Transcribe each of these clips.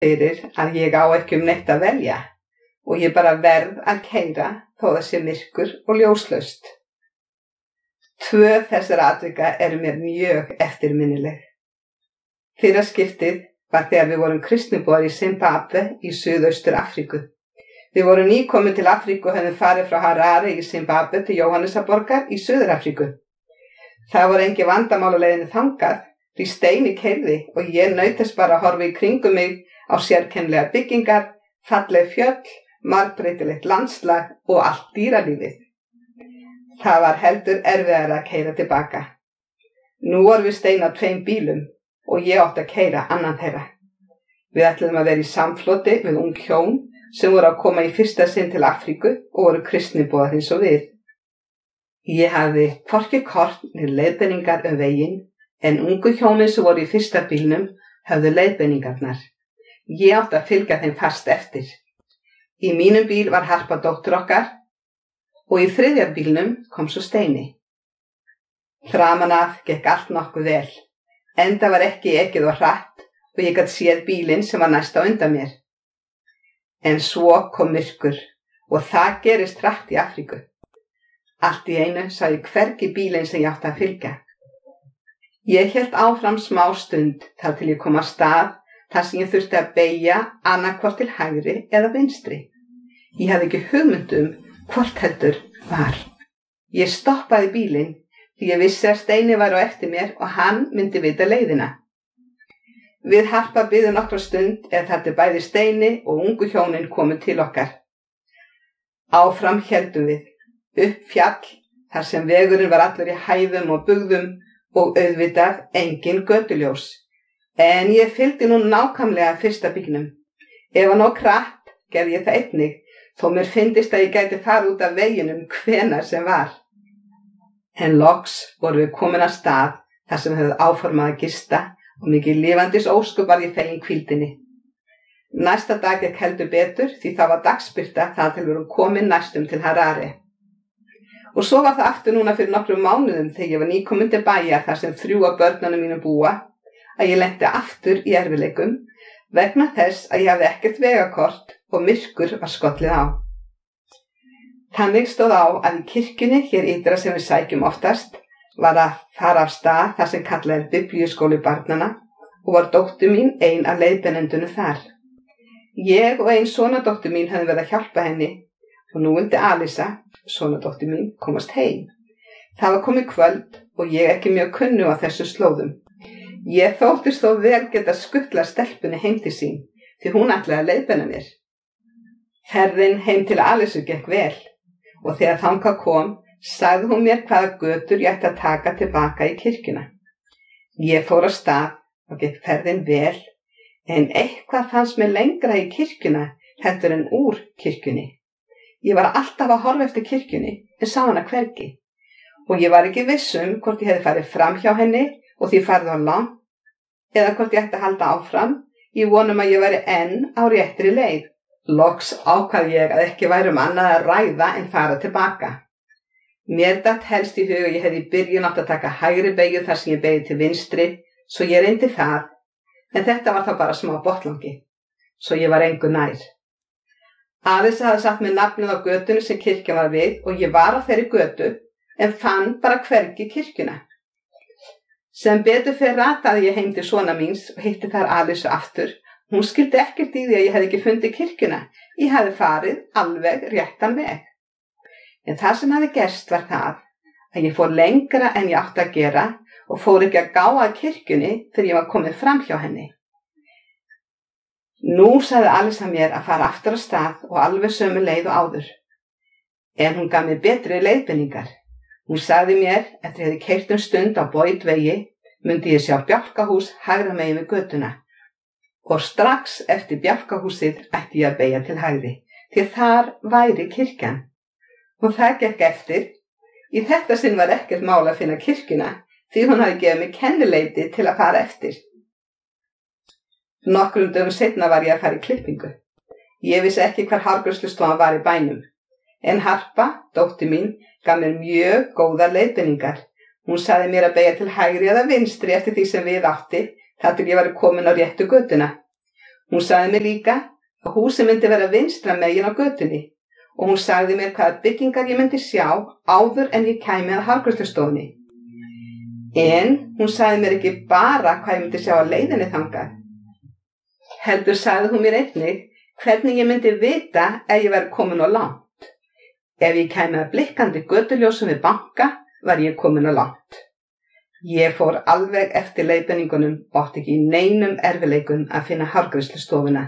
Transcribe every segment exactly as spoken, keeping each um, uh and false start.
fyrir að ég á ekki um neitt að velja og ég bara verð að keyra þó það sé myrkur og ljóslaust. Tvö þessara atvika eru mér mjög eftirminnileg. Fyrra skiptið var þegar við vorum kristniboðar í Zimbabwe í Suðaustur Afríku. Við vorum nýkomin til Afríku og höfðum farið frá Harare í Zimbabwe til Jóhannesarborgar í Suður-Afríku. Það voru engin vandamál á leiðinni þangað, því Steini keyrði og ég naut þess bara að horfa í kringum mig á sérkennilegar byggingar, falleg fjöll, margbreytilegt landslag og allt dýralífið. Það var heldur erfiðara að keyra tilbaka. Nú vorum við Steini á tveim bílum og ég átti að keyra annan þeirra. Við ætluðum að vera í samfloti við ung hjón sem voru að koma í fyrsta sinn til Afríku og voru kristniboðar eins og við. Ég hafði hvorki kort né leiðbeiningar um veginn, en ungu hjónin sem voru í fyrsta bílnum höfðu leiðbeiningarnar. Ég átti að fylgja þeim fast eftir. Í mínum bíl var Harpa dóttir okkar og í þriðja bílnum kom svo Steini. Framan af gekk allt nokkuð vel, enda var ekki ekið og hratt og ég gat séð bílinn sem var næst á undan mér. En svo kom myrkur og það gerist hratt í Afríku. Allt í einu sá ég hvergi bílinn sem ég átti að fylgja. Ég hélt áfram smá stund þar til ég kom að stað þar sem ég þurfti að beygja annaðhvort til hægri eða vinstri. Ég hafði ekki hugmynd um hvort heldur var. Ég stoppaði bílinn því ég vissi að Steini var á eftir mér og hann myndi vita leiðina. Við Harpa biðum nokkra stund eða þar til bæði Steini og ungu hjónin komu til okkar. Áfram héldum við. Upp fjall, þar sem vegurinn var allur í hæðum og bugðum og auðvitað engin götuljós. En ég fylgdi nú nákvæmlega fyrsta bílnum. Ef hann á kratt, gerði ég það einnig, þó mér fyndist að ég gæti fara út af veginum hvenær sem var. En loks voru við komin að stað þar sem höfðu áformað að gista og mikið lifandis ósköp var ég fegin hvíldinni. Næsta dag gekk heldur betur því það var dagsbirta þar til við vorum komin næstum til Harare. Og svo var það aftur núna fyrir nokkrum mánuðum þegar ég var nýkomin til bæjar þar sem þrjú af börnunum mínum búa að ég lenti aftur í erfiðleikum vegna þess að ég hafði ekkert vegakort og myrkur var skollið á. Þannig stóð á að í kirkjunni hér ytra sem við sækjum oftast var að fara af stað þar sem kallað er biblíuskóli barnanna og var dóttir mín ein af leiðbeinendunum þar. Ég og ein sonardóttir mín höfðum verið að hjálpa henni og nú vildi Alisa, sonardóttir mín, komast heim. Það var komið kvöld og ég ekki mjög kunnu á þessu slóðum. Ég þóttist þó vel geta skuttla stelpunni heim til sín því hún ætlaði að leiðbeina mér. Ferðin heim til Alisu gekk vel og þegar þangað kom sagði hún mér hvaða götur ég ætti að taka tilbaka í kirkjuna. Ég fór á stað og gekk ferðin vel en eitthvað fannst mér lengra í kirkjuna heldur en úr kirkjunni. Ég var alltaf að horfa eftir kirkjunni en sá hana hvergi og ég var ekki viss um hvort ég hefði farið fram hjá henni og því farið á langt eða hvort ég ætti að halda áfram í vonum að ég væri enn á réttri leið. Loks ákvað ég að ekki væri um annað að ræða en fara tilbaka. Mér datt helst í hug að ég hefði í byrjun átt að taka hægri beygju þar sem ég beygði til vinstri svo ég reyndi það en þetta var þá bara smá botlangi svo ég var engu nær. Alisa hafði satt mér nafnið á götunni sem kirkjan var við og ég var á þeirri götu en fann bara hvergi kirkjuna. Sem betur fer rataði ég heim til svona míns og hitti þar Alisu aftur. Hún skildi ekkert í því að ég hefði ekki fundið kirkjuna. Ég hefði farið alveg réttan veg. En það sem hafði gerst var það að ég fór lengra en ég átti að gera og fór ekki að gá að kirkjunni þegar ég var komið fram hjá henni. Nú sagði Alisa mér að fara aftur á stað og alveg sömu leið og áður. En hún gaf mér betri leiðbeiningar. Hún sagði mér, eftir ég hefði keyrt um stund á Boydvegi, myndi ég sjá bjálkahús hægra megin við götuna. Og strax eftir bjálkahúsið ætti ég að beygja til hægri, því þar væri kirkjan. Og það gekk eftir. Í þetta sinn var ekkert mál að finna kirkjuna, því hún hafði gefið mig kennileiti til að fara eftir. Nokkrum dögum seinna var ég að fara í klippingu. Ég vissi ekki hvar hárgreiðslustofan var í bænum. En Harpa, dóttir mín, gaf mér mjög góðar leiðbeiningar. Hún sagði mér að beygja til hægri eða vinstri eftir því sem við átti, þar til ég var komin á réttu götuna. Hún sagði mér líka að húsið myndi vera vinstra megin á götunni og hún sagði mér hvaða byggingar ég myndi sjá áður en ég kæmi að hárgreiðslustofunni. En hún sagði mér ekki bara hvað ég myndi sjá á leiðinni þangað. Heldur sagði hún mér einnig hvernig ég myndi vita ef ég væri komin á langt. Ef ég kæmi að blikkandi götuljósum við banka var ég komin á langt. Ég fór alveg eftir leiðbeiningunum og átti ekki í neinum erfiðleikum að finna hárgreiðslustofuna.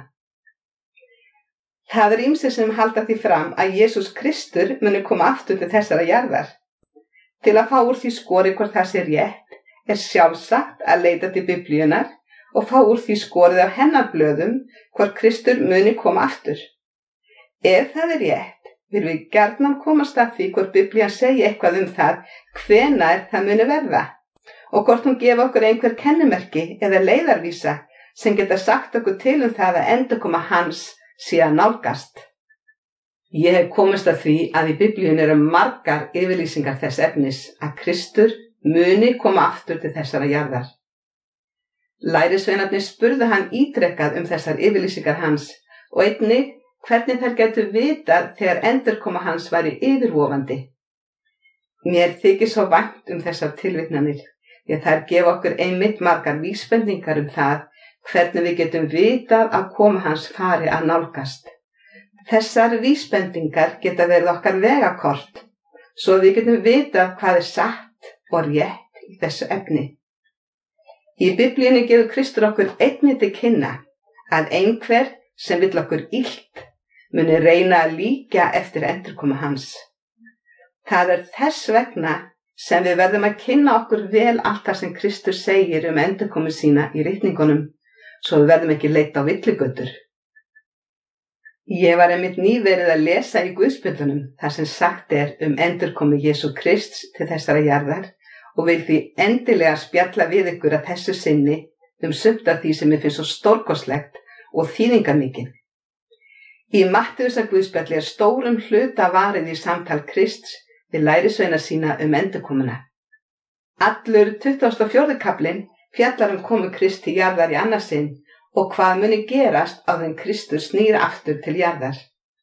Það er ýmsir sem halda því fram að Jesús Kristur muni koma aftur til þessara jarðar. Til að fá úr því skori hvort það sé rétt er sjálfsagt að leita til Biblíunnar og fá úr því skorið af hennar blöðum hvort Kristur muni koma aftur. Ef það er rétt, vil við gjarnan komast að því hvort Biblían segi eitthvað um það hvenær það muni verða og hvort hún gefa okkur einhver kennimerki eða leiðarvísa sem geta sagt okkur til um það að endurkoma hans sé að nálgast. Ég hef komist að því að í Biblíun eru margar yfirlýsingar þess efnis að Kristur muni koma aftur til þessara jarðar. Lærisveinarnir spurðu hann ítrekkað um þessar yfirlýsingar hans og einnig hvernig þær gætu vitað þegar endurkoma hans væri yfirvofandi. Mér þykir svo vænt um þessar tilvitnanir því að þær gefa okkur einmitt margar vísbendingar um það hvernig við getum vitað að koma hans fari að nálgast. Þessar vísbendingar geta verið okkar vegakort, svo við getum vitað hvað er satt og rétt í þessu efni. Í Biblíunni gefur Kristur okkur einnig til kynna að einhver sem vill okkur illt muni reyna að líkja eftir endurkomu hans. Það er þess vegna sem við verðum að kynna okkur vel allt það sem Kristur segir um endurkomu sína í ritningunum, svo við verðum ekki leitt á villigötur. Ég var einmitt nýverið að lesa í Guðspjöllunum þar sem sagt er um endurkomu Jesú Krists til þessara jarðar og vil því endilega spjalla við ykkur að þessu sinni um sumt af því sem mér finnst svo stórkostlegt og þýðingarmikið. Í Mattheusar Guðspjalli er stórum hluta varið í samtal Krists við lærisveina sína um endurkomuna. Allur tuttugasti og fjórði kaflinn fjallar um komu Kristi jarðar í annað sinn og hvað muni gerast áður en Kristur snýr aftur til jarðar.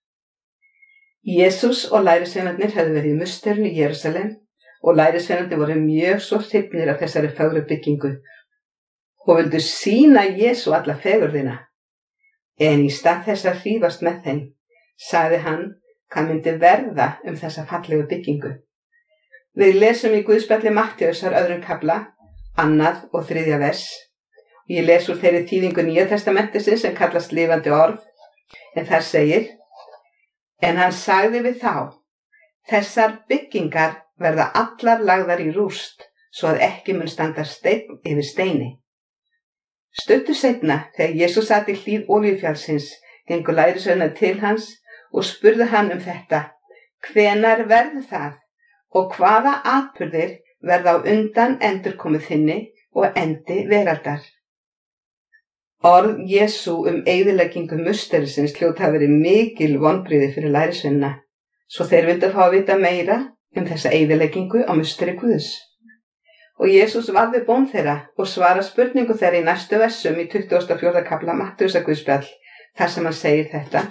Jesús og lærisveinarnir hefðu verið í musterinu í Jerúsalem og lærisveinarnir voru mjög svo hrifnir af þessari fögru byggingu og vildu sýna Jesú alla fegurðina. En í stað þess að hrífast með þeim, sagði hann hvað myndi verða um þessa fallegu byggingu. Við lesum í Guðspjalli Mattheusar öðrum kafla, annað og þriðja vers. Ég les úr þeirri þýðingu Nýja testamentisins sem kallast lifandi orð, en þar segir: En hann sagði við þá, þessar byggingar verða allar lagðar í rúst, svo að ekki mun standa steinn yfir steini. Stuttu seinna, þegar Jesús sat í hlíð Olíufjallsins, gengu lærisveinar til hans og spurðu hann um þetta: Hvenær verður það og hvaða atburðir verða á undan endurkomu þinni og endi veraldar? Orð Jesú um eyðileggingu musterisins hljóta hafa verið mikil vonbrigði fyrir lærisveinana, svo þeir vildu fá að vita meira um þessa eyðileggingu á musteri Guðs. Og Jesús varði bón þeirra og svara spurningu þeirra í næstu versum í tuttugasta og fjórða kafla Mattheusar Guðspjall, þar sem hann segir þetta: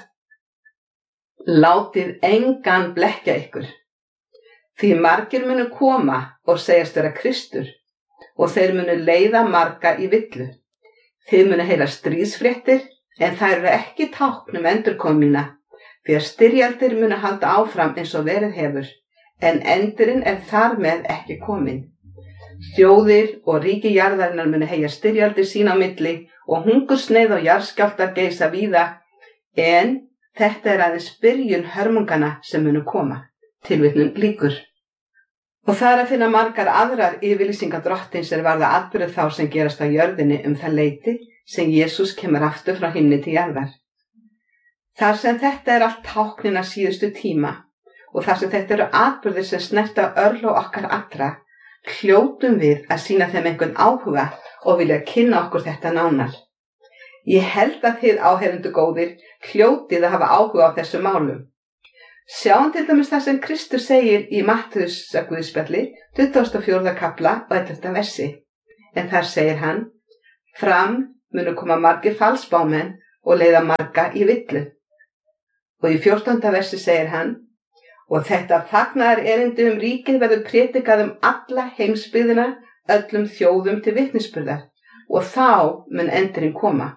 Látið engan blekkja ykkur, því margir munu koma og segjast vera Kristur og þeir munu leiða marga í villu. Þið munu heyra stríðsfréttir, en þær eru ekki tákn um endurkomu mína, því að styrjaldir munu halda áfram eins og verið hefur, en endurinn er þar með ekki kominn. Þjóðir og ríki jarðarinnar munu heyja styrjaldir sín á milli og hungursneyð og jarðskjálftar geisa víða, en þetta er aðeins byrjun hörmungana sem munu koma. Tilvitnun lýkur. Og það er að finna margar aðrar yfirlýsingar drottins er varða atburði þá sem gerast á jörðinni um það leyti sem Jesús kemur aftur frá himni til jarðar. Þar sem þetta er allt táknin að síðustu tíma og þar sem þetta eru atburðir sem snerta örlög okkar allra, hljótum við að sýna þeim einhvern áhuga og vilja kynna okkur þetta nánar. Ég held að þið áheyrendur góðir hljótið að hafa áhuga á þessu málum. Sjáum til dæmis það sem Kristur segir í Mattheusar Guðspjalli, tuttugasta og fjórða kafla og ellefta versi. En þar segir hann: Fram munu koma margir falsbámenn og leiða marga í villu. Og í fjórtánda versi segir hann: og þetta fagnaðar erindi um ríkið verður prédikað um alla heimsbyggðina öllum þjóðum til vitnisburðar, og þá mun endurinn koma.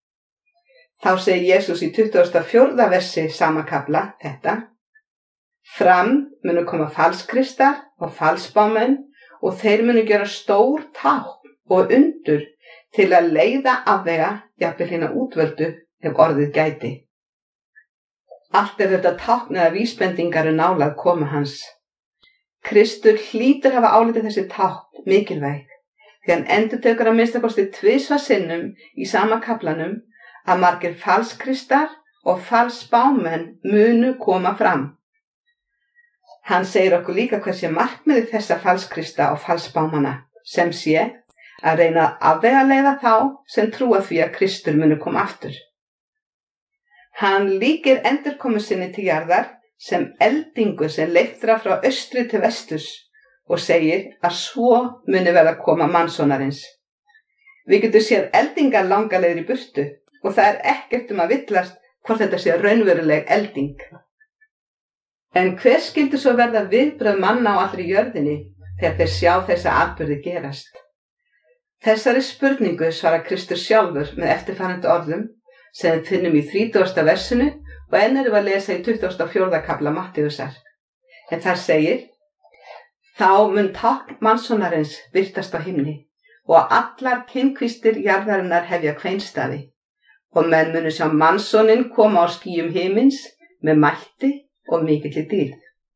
Þá segir Jesús í tuttugasta og fjórða versi sama kafla þetta: fram munu koma falskristar og falsspámenn, og þeir munu gera stór tákn og undur til að leiða afvega jafnvel hina útvöldu ef orðið gæti. Allt er þetta tákn eða vísbendingar um nálægð komu hans. Kristur hlýtur hafa álitið þessi tákn mikilvæg, því hann endurtekur að minnsta kosti tvisvar sinnum í sama kaflanum að margir falskristar og falsspámenn munu koma fram. Hann segir okkur líka hversi markmiðið þessa falskrista og falsspámanna, sem sé að reyna að afvegaleiða þá sem trúa því að Kristur muni koma aftur. Hann líkir endurkomu sinni til jarðar sem eldingu sem leiftra frá austri til vesturs og segir að svo muni verða að koma mannsonarins. Við getum séð eldingar langa leiðir í burtu og það er ekkert um að villast hvort þetta sé raunveruleg elding. En hver skyldi svo verða viðbrögð manna á allri jörðinni þegar þeir sjá þessa atburði gerast? Þessari spurningu svarar Kristur sjálfur með eftirfarandi orðum sem við finnum í þrítugasta versinu og enn erum við að lesa í tuttugasta og fjórða kafla Mattheusar. En þar segir: þá mun tákn mannsonarins birtast á himni og allar kynkvístir jarðarinnar hefja kveinstafi, og menn munu sjá mannsoninn koma á skýjum himins með mætti og mikilli dýrð.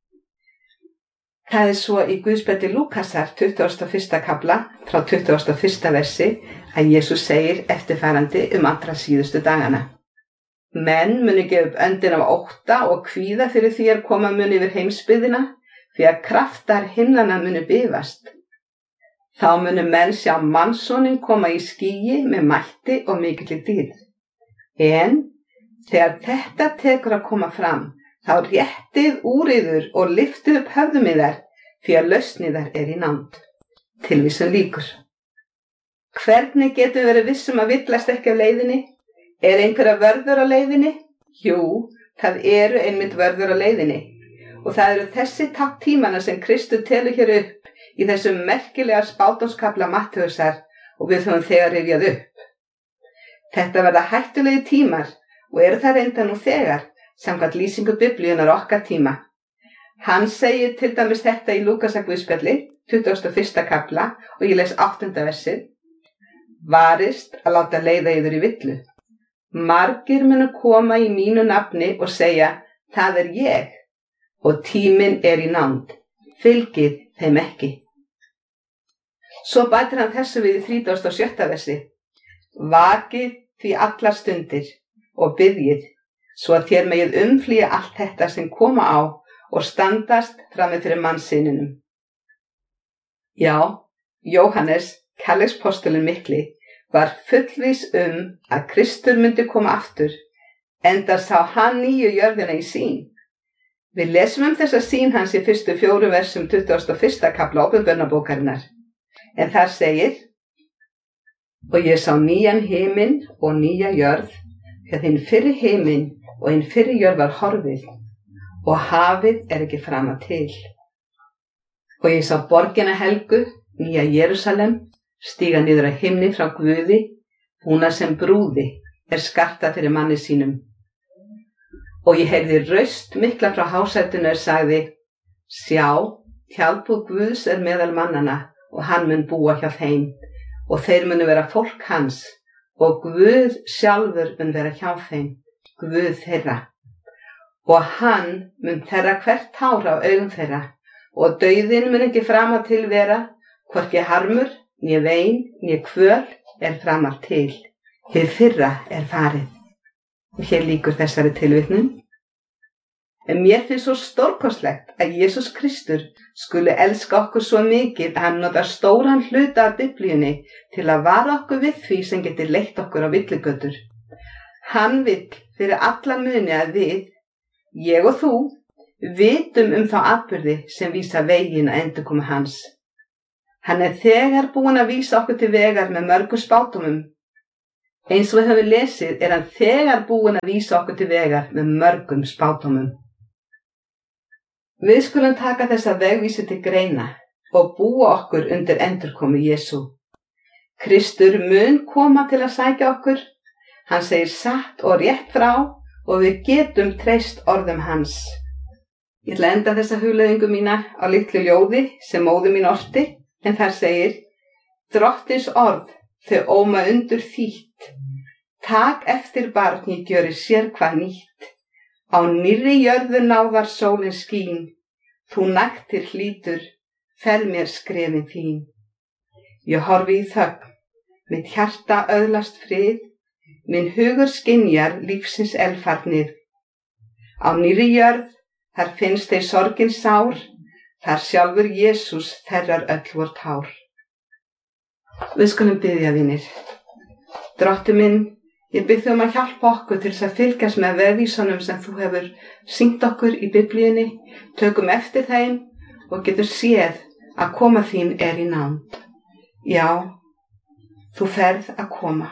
Það er svo í Guðspjalli Lúkasar tuttugasta og fyrsta kafla frá tuttugasta og fyrsta versi að Jesús segir eftirfarandi um allra síðustu dagana: menn munu gefa upp öndin af ótta og kvíða fyrir því að koma muni yfir heimsbyggðina, því að kraftar himnanna munu bifast. Þá munu menn sjá mannssoninn koma í skýi með mætti og mikilli dýrð. En þegar þetta tekur að koma fram, þá réttið úriður og lyftið upp höfðum yðar, því að lausn yðar er í nánd. Tilvísun lýkur. Hvernig getum við verið vissum að villast ekki á leiðinni? Er einhverja vörður á leiðinni? Jú, það eru einmitt vörður á leiðinni. Og það eru þessi tákn tímana sem Kristur telur hér upp í þessum merkilega spádómskafla Mattheusar og við höfum þegar rifjað upp. Þetta verða hættulegi tímar og eru það reynda nú þegar, samkvæmt lýsingu Biblíunar okkar tíma. Hann segir til dæmis þetta í Lúkasar Guðspjalli, tuttugasta og fyrsta kafla, og ég les áttunda versið: varist að láta leiða yður í villu. Margir munu koma í mínu nafni og segja: það er ég, og tíminn er í nánd. Fylgið þeim ekki. Svo bætir hann þessu við í þrítugasta og sjötta versi: vakið því allar stundir og biðjið, svo að þér megið umflýja allt þetta sem koma á og standast frammi fyrir mannssyninum. Já, Jóhannes, kærleikspostulinn mikli, var fullvís um að Kristur myndi koma aftur, enda sá hann nýju jörðina í sýn. Við lesum um þessa sýn hans í fyrstu fjórum versum tuttugasta og fyrsta kafla Ópenbarabókarinnar. En þar segir: og ég sá nýjan himinn og nýja jörð, því að hinn fyrri himinn og hinn fyrri jörð var horfið og hafið er ekki framar til. Og ég sá borgina helgu, nýja Jerúsalem, stíga niður að himni frá Guði, húna sem brúði er skartað fyrir manni sínum. Og ég heyrði raust mikla frá hásætinu er sagði: sjá, tjaldbúð Guðs er meðal mannana og hann mun búa hjá þeim, og þeir munu vera fólk hans, og Guð sjálfur mun vera hjá þeim, Guð þeirra. Og hann mun þerra hvert hár á augum þeirra, og dauðinn mun ekki framar til vera, hvorki harmur, né vein, né kvöl er framar til. Hið fyrra er farið. Og hér lýkur þessari tilvitnun. En mér finnst svo stórkostlegt að Jesús Kristur skuli elska okkur svo mikið að hann notar stóran hluta af Biblíunni til að vara okkur við því sem getur leitt okkur á villigötur. Hann vill fyrir alla muni að við, ég og þú, vitum um þá atburði sem vísa veginn að endurkomu hans. Hann er þegar búinn að vísa okkur til vegar með mörgum spádómum. Eins og við höfum lesið er hann þegar búinn að vísa okkur til vegar með mörgum spádómum. Við skulum taka þessa vegvísi til greina og búa okkur undir endurkomu Jesú. Kristur mun koma til að sækja okkur. Hann segir satt og rétt frá og við getum treyst orðum hans. Ég ætla að enda þessa hugleiðingu mína á litlu ljóði sem móðir mín orti, en þar segir: Drottins orð, þau óma undur þýtt. Tak eftir barn, ég gjöri sér hvað nýtt. Á nýrri jörðu náðar sólin skín. Þú naktir hlýtur, fel mér skrefin þín. Ég horfi í þögn, mitt hjarta öðlast frið, minn hugur skynjar lífsins elfarnið. Á nýrri jörð, þar finnst þeir sorgin sár, þar sjálfur Jesús þerrar öll vor tár. Við skulum biðja, vinir. Drottinn minn, ég bið þig um að hjálpa okkur til þess að fylgjast með vegvísunum sem þú hefur sýnt okkur í Biblíunni, tökum eftir þeim og getur séð að koma þín er í nánd. Já, þú ferð að koma.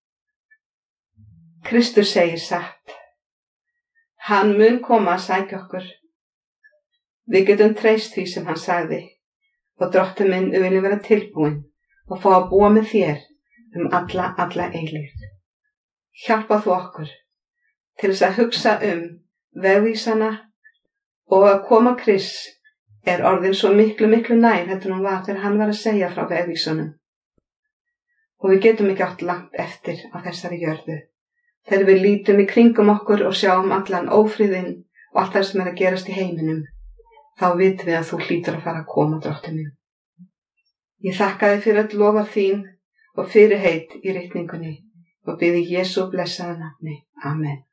Kristur segir satt. Hann mun koma að sækja okkur. Við getum treyst því sem hann sagði og Drottinn minn, við viljum vera tilbúin og fá að búa með þér um alla, alla eilífð. Hjálpa þú okkur til þess að hugsa um vegvísana og að koma Krists er orðin svo miklu, miklu nær heldur hún var þegar hann var að segja frá vegvísunum. Og við getum ekki átt langt eftir á þessari jörðu. Þegar við lítum í kringum okkur og sjáum allan ófriðinn og allt það sem er að gerast í heiminum, þá vitum við að þú hlýtur að fara að koma, Drottinn minn. Ég þakka þér fyrir öll lofar þín og fyrirheit í ritningunni og biði Jesú blessaða nafni. Amen.